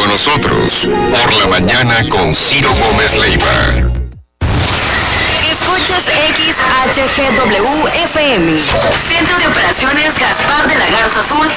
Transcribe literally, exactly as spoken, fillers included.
con nosotros, por la mañana con Ciro Gómez Leiva. Escuchas X H G W F M. Centro de Operaciones Gaspar de la Garza Azul,